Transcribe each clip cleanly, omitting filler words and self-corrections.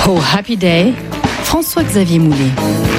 Oh Happy Day, François-Xavier Moulet.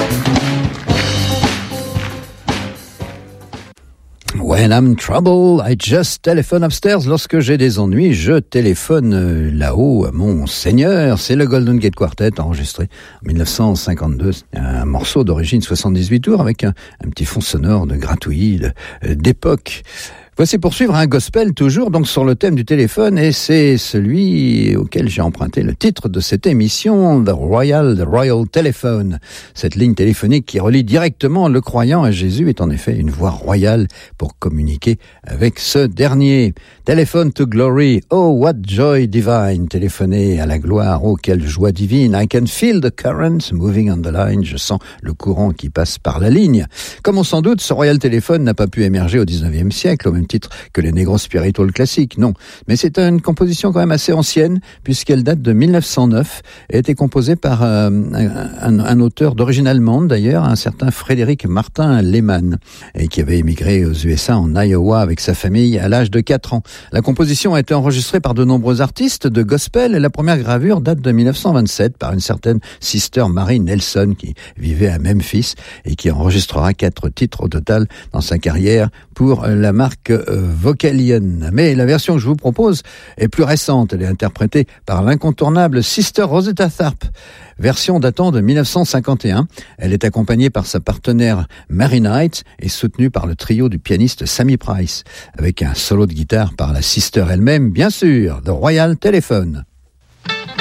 When I'm in trouble, I just telephone upstairs. Lorsque j'ai des ennuis, je téléphone là-haut à mon Seigneur. C'est le Golden Gate Quartet enregistré en 1952. C'est un morceau d'origine 78 tours avec un petit fond sonore de gratouillis d'époque. Voici poursuivre un gospel toujours donc sur le thème du téléphone et c'est celui auquel j'ai emprunté le titre de cette émission, The Royal Telephone. Cette ligne téléphonique qui relie directement le croyant à Jésus est en effet une voie royale pour communiquer avec ce dernier. Telephone to glory, oh what joy divine, téléphoner à la gloire, oh quelle joie divine. I can feel the current moving on the line, je sens le courant qui passe par la ligne. Comme on s'en doute, ce Royal Telephone n'a pas pu émerger au 19e siècle, au même titre que les Negro Spiritual classiques, non. Mais c'est une composition quand même assez ancienne, puisqu'elle date de 1909, et a été composée par un auteur d'origine allemande d'ailleurs, un certain Frédéric Martin Lehmann, et qui avait émigré aux USA en Iowa avec sa famille à l'âge de 4 ans. La composition a été enregistrée par de nombreux artistes de gospel, et la première gravure date de 1927 par une certaine Sister Mary Nelson, qui vivait à Memphis, et qui enregistrera 4 titres au total dans sa carrière pour la marque Vocalion. Mais la version que je vous propose est plus récente. Elle est interprétée par l'incontournable Sister Rosetta Tharpe. Version datant de 1951. Elle est accompagnée par sa partenaire Mary Knight et soutenue par le trio du pianiste Sammy Price, avec un solo de guitare par la Sister elle-même, bien sûr, The Royal Telephone.